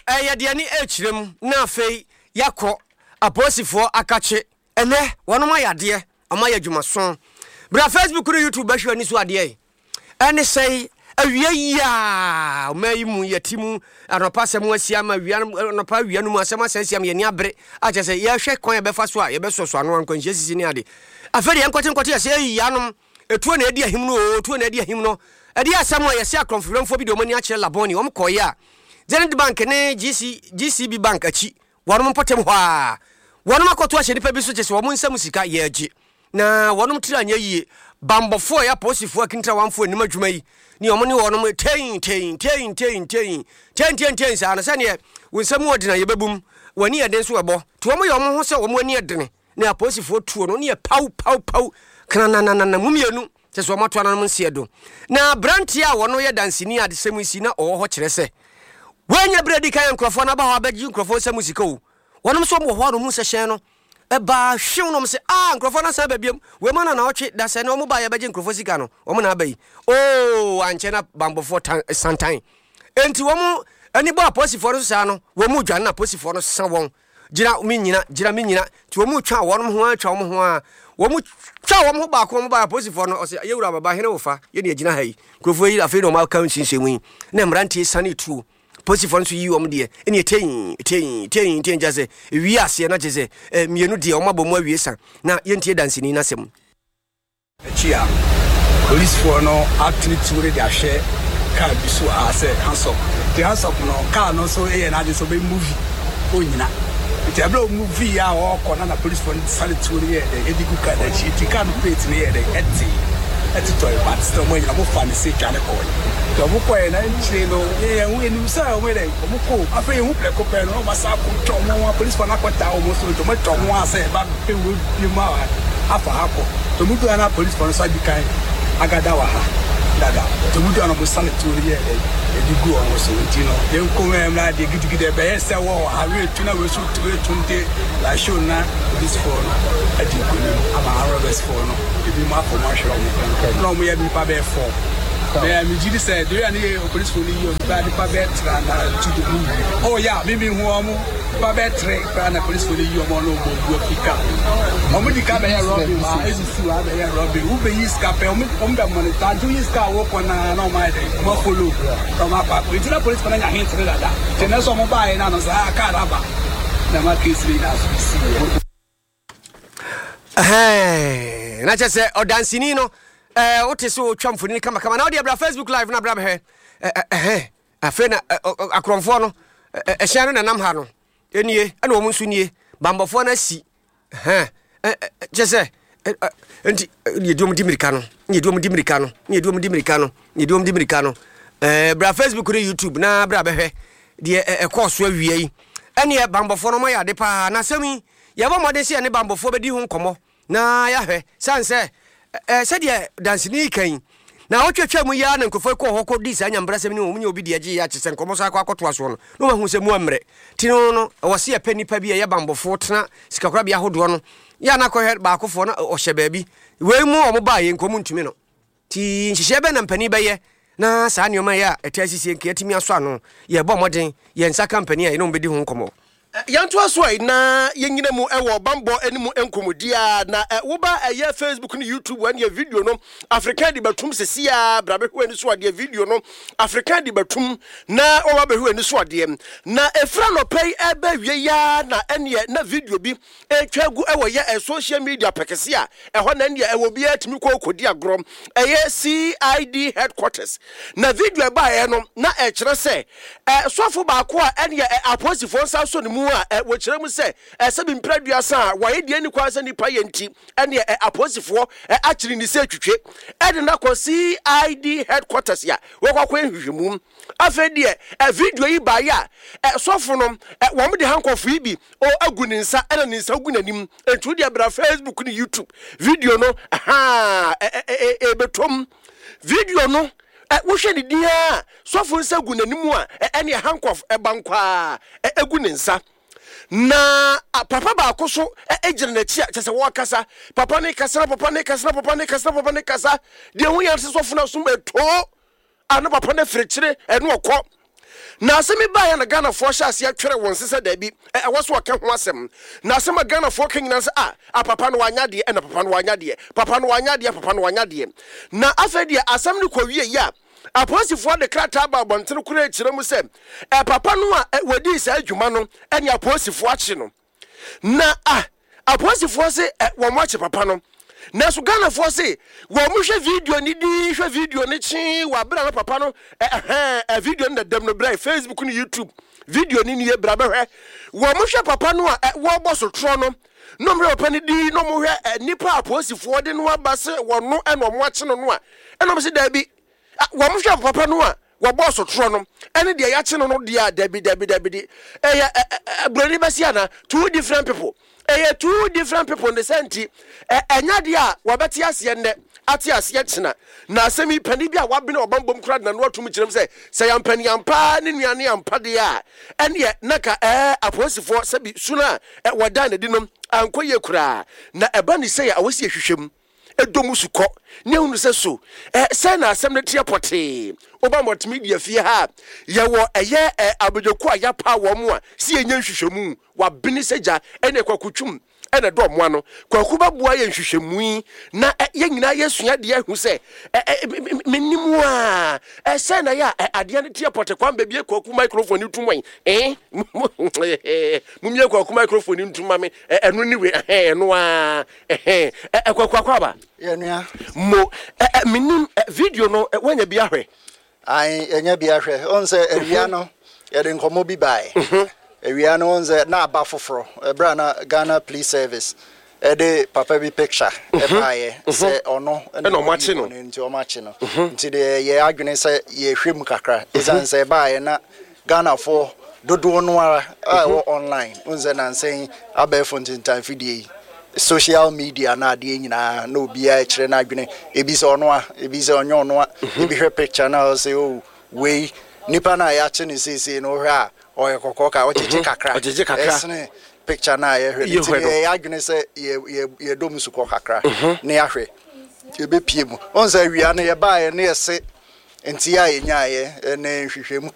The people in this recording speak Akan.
yɛde ani echirem na afei yakɔ aposifo akache ene wonoma yade ama yadwumaso bra Facebook no YouTube bahwe ani so ade ene sei awie ya mayimu yatimu anopa semu asia ma wia anopa wia no mu asema asia me ni abre ache sei ye hwe kon ye befa so a ye besoso ano ankonhye sisi ni ade aferi enkote ya sei yanom etuo na edi ahim no etuo na edi ahim no edi asem a ye se akonfirmfo bi de omani a kire laboni om koye a Zenith Bank ne GCB Bank achi wonom potem ho a wonom akoto a hye nipa bi so chese wo nsam sika ye agi na wonom tira anya yie bambofo ya posifo akintra wamfo anim adwuma yi ni omoni wonom ten sa na sane wo nsam odina ye babum wani eden so ebo to omo ye omo ho se omo ani edene na posifo tuo no ne pau kana na mumienu chese omo to anam nse edo na branti a wono ye dansini ade semu si na oho kire se wanya bredi kan nkrofo na ba ho abaji nkrofo semu sika o wonom so mo ho no mu se hyen no eba hwe no se nkrofo na sa babiem we mana na otwe da se na omo ba ya baji nkrofo sika no omo na abai anche na bambofo santan enti womo ani ba posifo no sa no womo dwan na posifo no sa won gira mi nyina ti womo twa wonom ho atwa womo ho a womo twa womo ba ko womo ba posifo no o se yewura baba hene wofa ye ne agina hai nkrofo yi afei no ma kan sinsemui na mrantie sane tu posifo nso yi om de ene ten jase wi ase na jese mienu de om abomu awie san na yentie dansini na sem chia police for no activity we dey ahwe car bisu ase hands up no car no so na de so be movie onyina ti ablo movie ya o ko na police for sanity we dey edigu car da chi ti car plate ne dey eti toy but still mo ina mo fa ni se twa ne ko to mo ko na nchire no ye hu enu sa o me dey mo ko afa ye hu pleko pe no ma sa ko to mo police for na kwata o mo so to mo to mo ase ba pe wo bi ma afa hako to mu do na police for so bi kan agada wa ha dada to mu do na mo sane to ye e gu o so ti no ye ko me na de gidigide be ye se wo ha we tu na we so tu tunde la show na police for no adi ko ni ama Roberts for no bi ma for ma show no mo ye bi pa be for me mi jidi say do ya ni police for you ba di pa be tra na to the movie oh yeah me hu omo pa be tre pa na police for you omo no go do Africa omo di ka be ya robby ma ezisu a be ya robby u be is ka pe omo da monitor do is ka wo ko na no ma de mo follow from apa we ti na police for na nya hint la da te na so mo ba na no sa ka raba na ma case we na so na chese odansini no wote so twamfoni kama na odi abra Facebook live na abra be afena akromfo no ehyan na nam ha no enie ana wo nso nie bambofo na si chese enti ye dum dimirika no bra Facebook na YouTube na abra be de course awie yi ene bambofo no ma yade pa na sami ye ba modern se ne bambofo be di ho nkomo na ya hwe sanse said dancing kan na otwetwa mu ya na nkofo ko hoko dis anya mbrasem ni omunye obi de age ya kyesen komo so akwa akoto aso no no mahu se mu amre tino no wose ya panipa bi ya bambofo tena sikakora bia hodo no ya na ko ba akofo na ohye baabi we mu omo ba ye nkomu ntumi no ti nhihye be na mpani be ye na saa ne o ma ya etasisi nke atimi aso ano ye bo moden ye nsa company a ye no mbedi ho nkomo yanto asoi na yenyina mu ewo bambo enimu enkomodia na woba eye Facebook ni YouTube wan ye video no African di batum sesia brabe hu eni so ade video no African di batum na owa be hu eni so ade na efra no pay ebe wie ya na ene na video bi etwagu ewo ye social media pekese a eho na ene ewo bi atimi ko kodi agrom eye CID headquarters na video ba ye no na e kire se sofo ba ko a ene aposifo nsa so ni mu a wo kire mu se se bi mpradua sa wa ye die ni kwa sa ni pa ye nti ene aposifo a kire ni se twetwe ede na ko CID headquarters ya wo kwa kwa hwehwemu afedie video yi ba ya sofo no wo mde hankofu yi bi o agu ni nsa ene ni nsa agu nanim entu dia bra Facebook ni YouTube video no betom video no wo hwe ni dia sofo nsa agu nanim a ene hankofu bankwa agu ni nsa na papa ba akoso ejire na chia chese wo kasa papa ne kasa de hu yan sofo na so beto ana papa na frechire ene okọ na asemi ba ya na Ghana for sha ase atwere won sese da bi waso aka ho asem na asema Ghana for kan nyina se papa no wanya de na papa no wanya de papa no wanya de papa no wanya de na afedi asem ni kwawie ya aposifo de krata ba bontere kura ekire mu se papa no a wadi sa adwuma no ene aposifo ache no na aposifo se wo mo ache papa no na so Ghana for say wo mo hwe video ni di hwe video ni chi wa bra na papa no video na dem no bra Facebook ni YouTube video ni ye bra behwe wo mo hwe papa no wo boso tro no no mre papa ni di no mo hwe nipa aposifo de no abase wo no e no mo ache no no e no se da bi wo mo hwe papa no wo boso tro no ene de ya che no no dia da bi di broni basia na two different people two different people in the senti enya dia wabeti ase nde ati ase chena na asemi pani bia wabe na obambom kura na no atum kirem se ya pani ampa ne nuane ampa de a ene naka aposifo sabi suna wada na dinom ankoye kura na eba ni se ya awasi ehwehwem edomu suko ne hunu se so se na asem ne tie pote oba multimedia fie ha ye wo eye abodwoku aya pa wo mu a si enya nhwehwemu wa bini seja ene kwakutwum ene do mo ano kwakuba bua ye nhwehwemu na ye nyina yesua de ahu se menimu a se na ya ade ne tie pote kwamba bie kwaku microphone tumwan mumye kwaku microphone ntuma me eno ni we eno a kwakwaba ye nua mo menim video no wanya bia hwe enya bia hwe onse ewia no ye de nkomo bi bai ewia no onse na aba foforo ebra na Ghana Police Service de papa bi picture baaye se ono no machi no nti o machi no nti de ye adwene se ye hwem kakra izan se baaye na Ghana for dodo no ara online onse na nsen abefo ntintan fidie social media na ade nyina na obi a kire na adwene ebi se ono a ebi se onyo ono a ebi hwe picture na say oh we nipa na ya che ni sisi no hwe a oye kokoka ojeje kakra esne picture na ye hwe ti ya adwene se ye dom su kokakra na ya hwe ebe pie mu onza wia na ye ba ye na ye se enti ya enya ye na hwehwem